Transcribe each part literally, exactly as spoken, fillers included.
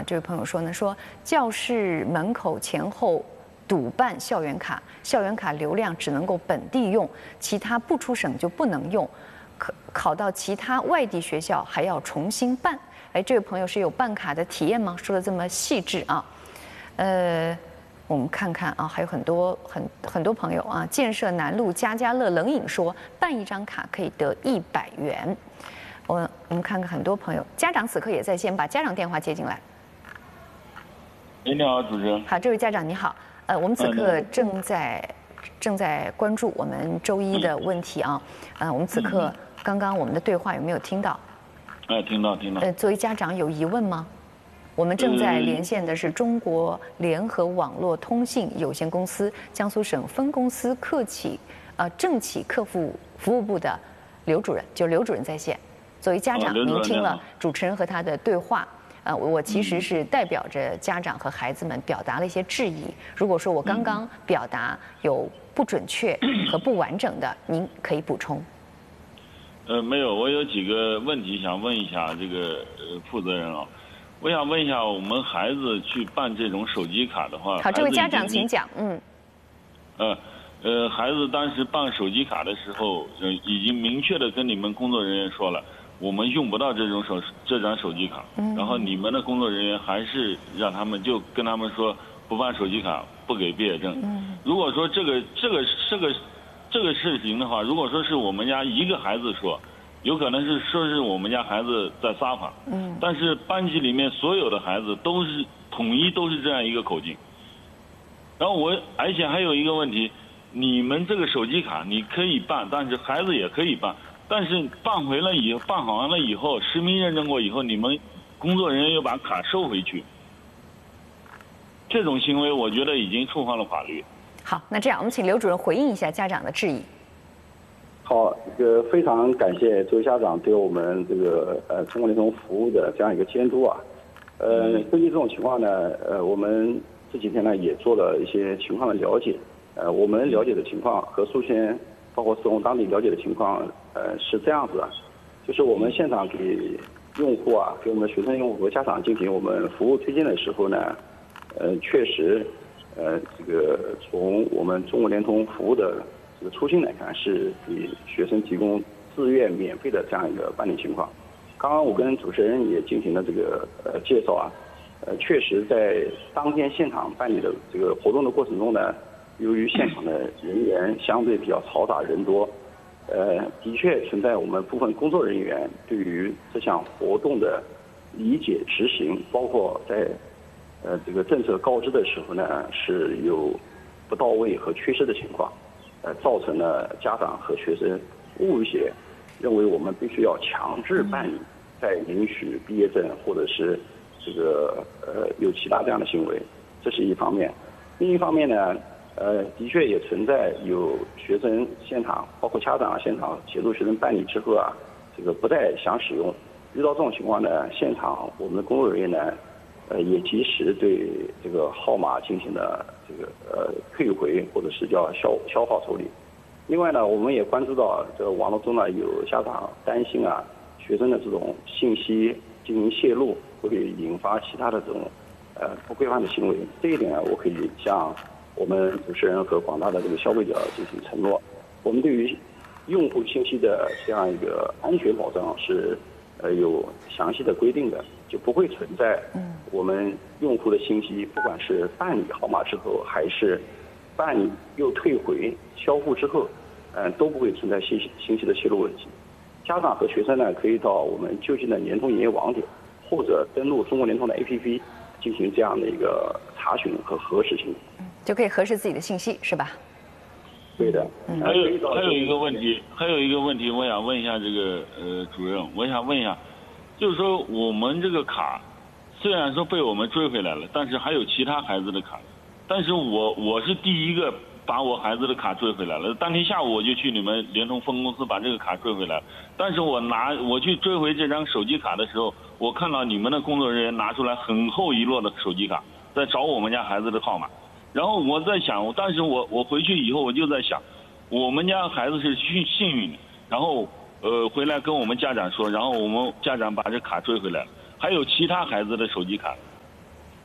这位朋友说呢，说教室门口前后堵办校园卡，校园卡流量只能够本地用，其他不出省就不能用，考考到其他外地学校还要重新办。哎，这位朋友是有办卡的体验吗？说的这么细致啊，呃。我们看看啊，还有很多很很多朋友啊，建设南路家家乐冷饮说办一张卡可以得一百元。我我们看看很多朋友，家长此刻也在线，把家长电话接进来。 哎，你好，主持人。 好，这位家长你好，呃，我们此刻正在正在关注我们周一的问题啊，呃，我们此刻刚刚我们的对话有没有听到？ 哎，听到听到。 呃，作为家长有疑问吗？我们正在连线的是中国联合网络通信有限公司江苏省分公司客企呃政企客户服务部的刘主任，就刘主任在线。作为家长，您听了主持人和他的对话，呃，我其实是代表着家长和孩子们表达了一些质疑。如果说我刚刚表达有不准确和不完整的，您可以补充。 呃，没有，我有几个问题想问一下这个呃负责人啊。我想问一下，我们孩子去办这种手机卡的话， 好，这位家长请讲。嗯。 呃呃，孩子当时办手机卡的时候，呃，已经明确的跟你们工作人员说了，我们用不到这种手这张手机卡。嗯。然后你们的工作人员还是让他们就跟他们说不办手机卡，不给毕业证。嗯。如果说这个这个这个这个事情的话，如果说是我们家一个孩子说。有可能是说是我们家孩子在撒谎，嗯，但是班级里面所有的孩子都是统一都是这样一个口径。然后我而且还有一个问题，你们这个手机卡你可以办，但是孩子也可以办，但是办回了以后办好完了以后，实名认证过以后，你们工作人员又把卡收回去，这种行为我觉得已经触犯了法律。 好，那这样我们请刘主任回应一下家长的质疑。 好，这个非常感谢这位家长对我们这个呃中国联通服务的这样一个监督啊。呃，根据这种情况呢，呃，我们这几天呢也做了一些情况的了解。呃，我们了解的情况和宿迁，包括从当地了解的情况，呃是这样子啊，就是我们现场给用户啊，给我们学生用户和家长进行我们服务推荐的时候呢，呃，确实，呃，这个从我们中国联通服务的这个初心来看，是给学生提供自愿免费的这样一个办理情况。刚刚我跟主持人也进行了这个呃介绍啊，呃，确实在当天现场办理的这个活动的过程中呢，由于现场的人员相对比较嘈杂人多，呃，的确存在我们部分工作人员对于这项活动的理解执行，包括在呃这个政策告知的时候呢，是有不到位和缺失的情况。呃，造成了家长和学生误解，认为我们必须要强制办理，再领取毕业证，或者是这个呃有其他这样的行为，这是一方面。另一方面呢，呃，的确也存在有学生现场，包括家长现场协助学生办理之后啊，这个不再想使用。遇到这种情况呢，现场我们的工作人员呢，呃，也及时对这个号码进行了这个呃退回，或者是叫消消耗处理。另外呢，我们也关注到这个网络中呢有家长担心啊，学生的这种信息进行泄露会引发其他的这种呃不规范的行为。这一点呢，我可以向我们主持人和广大的这个消费者进行承诺，我们对于用户信息的这样一个安全保障是呃有详细的规定的。就不会存在我们用户的信息，不管是办理号码之后，还是办理又退回销户之后，嗯，都不会存在信息信息的泄露问题。家长和学生呢，可以到我们就近的联通营业网点，或者登录中国联通的 A P P 进行这样的一个查询和核实性， 就可以核实自己的信息，是吧？ 对的。 嗯、还有还有一个问题，还有一个问题，我想问一下这个呃主任，我想问一下。就是说，我们这个卡虽然说被我们追回来了，但是还有其他孩子的卡。但是我我是第一个把我孩子的卡追回来了。当天下午我就去你们联通分公司把这个卡追回来了。但是我拿我去追回这张手机卡的时候，我看到你们的工作人员拿出来很厚一摞的手机卡，在找我们家孩子的号码。然后我在想，但是我我回去以后我就在想，我们家孩子是幸幸运的。然后。呃，回来跟我们家长说，然后我们家长把这卡追回来了。还有其他孩子的手机卡，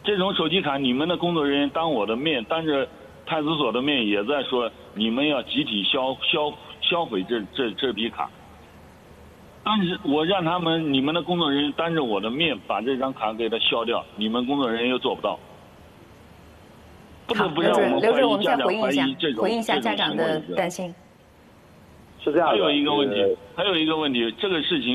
这种手机卡，你们的工作人员当我的面，当着派出所的面也在说，你们要集体销销销毁这这这批卡。但是我让他们，你们的工作人员当着我的面把这张卡给它消掉，你们工作人员又做不到，不得不让我们刘主任，我怀疑家长们再回应一下怀疑这，种回应一下家长的这种行为担心。 是这样的。 还有一个问题呃， 还有一个问题，这个事情。